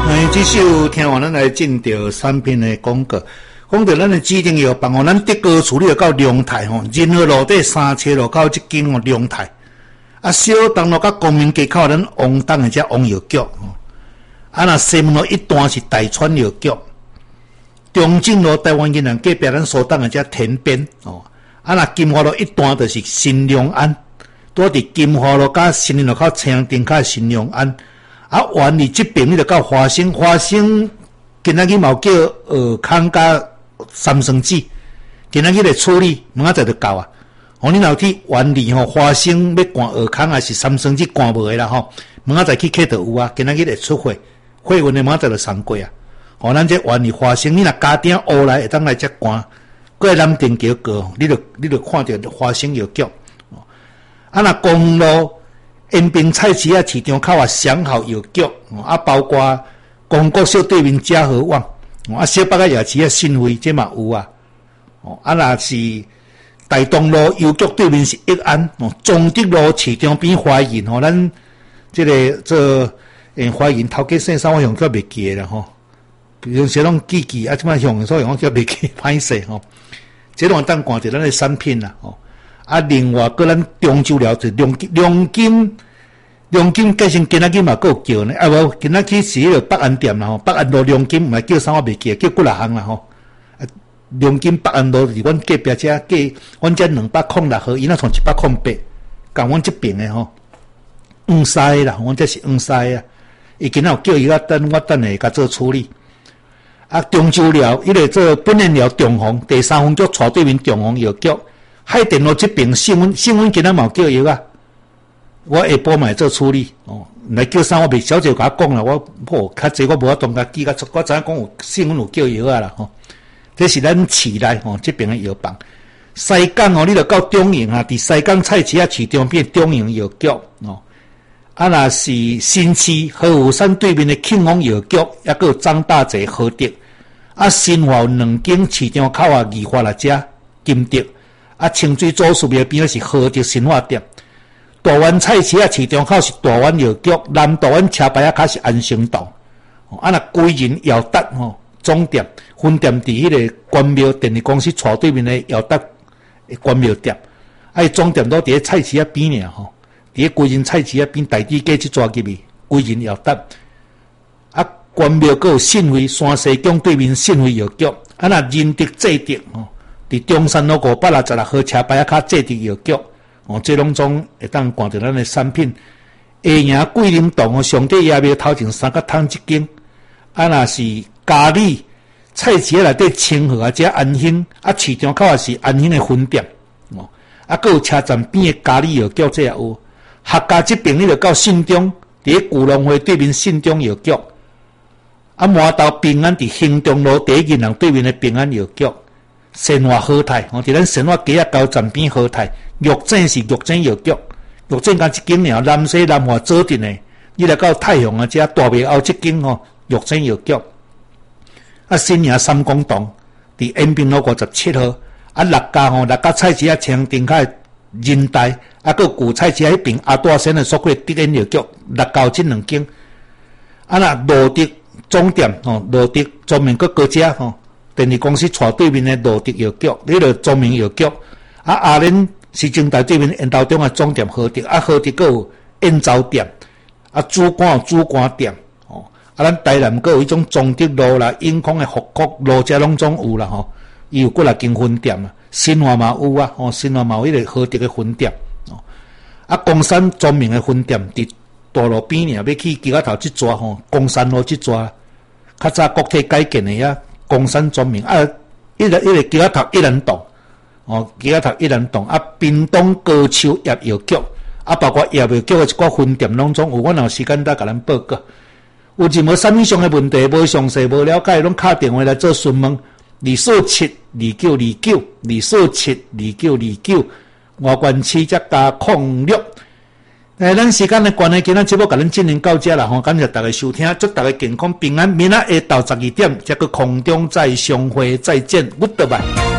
这首听完咱来进到产品的广告，讲到咱的指定药房哦，咱德高处理到龙泰吼，仁和路底三车路口这间哦龙泰，啊小东路甲光明街口咱王东的这王药局哦，啊那西门路一段是大川药局，中正路台湾银行隔壁咱所当的这田边哦，啊那金华路一段就是新良安，拄伫金华路甲新林路口青丁卡新良安。啊，原理这边你就到花生，今仔日嘛有叫康加三生子，今仔日来处理，明仔载就到啊。哦，你若去原理吼，花生要灌康还是三生子灌无的啦吼，明仔载去客就有啊。今仔日来出货，货运的明仔载就送过啊。哦，咱这原理花生，你若家庭乌来会当来遮灌，过南定桥过，你就看到花生药局。啊，那公路。延平菜市啊，市场口啊，祥好药局啊，包括公国小对面嘉和旺啊，小北个夜市啊，新辉这嘛有啊。哦，啊，若是大东路药局对面是益安哦，中德路市场边华银哦，咱华银头家姓啥我用叫袂记啦吼，有时拢记啊，即摆用所以我叫袂记歹势吼。这段当看着咱的产品啦吼。啊，另外个咱中州寮就龙金改成今仔日嘛还有叫呢，啊无今仔去是迄个北安店啦吼，北安路龙金毋系叫啥我袂记，叫几六项啦吼。龙金北安路是阮隔壁遮，阮遮206号，伊那从108，共阮这边的吼，黄西啦，阮这是黄西啊。伊今仔有叫伊我等下甲做处理。啊，中州寮迄个做本年寮中红第3分局带对面中红药局。海淀路这边新闻今仔嘛有叫药啊，我下晡嘛会做处理哦。来叫啥我袂小姐甲我讲啦，我较济我无法当甲记甲出，我知影讲有新闻有叫药啊啦吼。这是咱市内吼这边的药房。西港哦，你著到中营啊，伫西港菜市啊市场边中营药局哦。啊，若是新市和武山对面的庆丰药局，也佫有张大姐和德。啊，新华有2间市场口啊，宜华啦遮金德。啊，清水左厝边边是和德新华店，大湾菜市啊市场口是大湾药局，南大湾车牌啊卡是安兴道，啊那归仁耀达吼总店分店伫迄个关庙电力公司带对面的耀达关庙店，啊总店都伫咧菜市啊边尔吼，伫咧归仁菜市啊边大地街去抓入去，归仁耀达，啊关庙佫有信辉山西宫对面信辉药局，啊那仁德济德吼。伫中山路566号车牌啊，卡济德药局哦，这拢总会当看到咱的产品。下营桂林洞哦，上帝爷庙头前3角汤一间，啊，若是嘉里菜市内底清河啊，遮安兴啊，市场口也是安兴的分店哦，啊，佫有车站边的嘉里药局这也有。客家这边你著到信中，伫咧古龙会对面信中药局，啊，麻豆平安伫兴中路第1银行对面的平安药局。生活和泰，哦，伫咱生活街啊高站边和泰，玉井是玉井药局，玉井甲一间尔，南西南华左镇的，你来到太阳啊，遮大庙后一间吼，玉井药局。啊，新营三公堂，伫延平路57号，啊，六家菜市啊，青丁卡仁代，啊，佫旧菜市啊，迄边阿大仙的所谓德恩药局，六家这2间。啊，那罗德总店吼，罗德专门佫高遮吼。电力公司带对面的罗德药局，你著著名药局。啊，阿莲市政大对面烟头中的总店和德，啊和德佫有烟枣店，啊主管有主管店，哦，啊咱台南佫有迄种中德路啦、永康的福国路遮拢总有啦吼，伊有几6间分店啊，新华嘛有啊，哦新华嘛有迄个和德的分店，哦，啊公山专门的分店伫大路边尔，要去桥仔头即抓吼，公山路即抓，较早国体改建的遐。公山专门啊，迄个桥仔头一人洞，哦，桥仔头一人洞啊，屏东高手叶药局啊，包括叶药局的一寡分店拢总有，我若有时间再甲咱报告。有任何啥物上的问题，无详细无了解，拢敲电话来做询问，2472929，2472929，外关市则加06。咱时间的关系，今仔节目甲咱进行到这啦吼，感谢大家收听，祝大家健康平安，明仔下昼12点，这个空中再相会，再见，Goodbye。